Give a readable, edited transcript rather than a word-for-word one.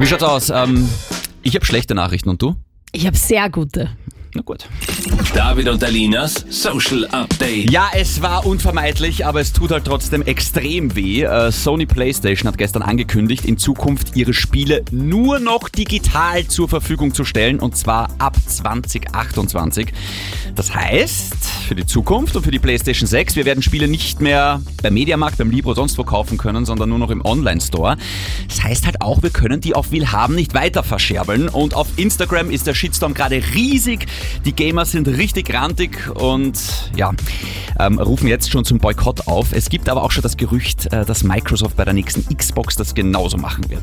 Wie schaut's aus? Ich habe schlechte Nachrichten und du? Ich habe sehr gute. Na gut. David und Alinas Social Update. Ja, es war unvermeidlich, aber es tut halt trotzdem extrem weh. Sony PlayStation hat gestern angekündigt, in Zukunft ihre Spiele nur noch digital zur Verfügung zu stellen, und zwar ab 2028. Das heißt, für die Zukunft und für die PlayStation 6, wir werden Spiele nicht mehr beim Mediamarkt, beim Libro, sonst wo kaufen können, sondern nur noch im Online-Store. Das heißt halt auch, wir können die auf Willhaben nicht weiter verscherbeln, und auf Instagram ist der Shitstorm gerade riesig. Die Gamer sind richtig grantig und rufen jetzt schon zum Boykott auf. Es gibt aber auch schon das Gerücht, dass Microsoft bei der nächsten Xbox das genauso machen wird.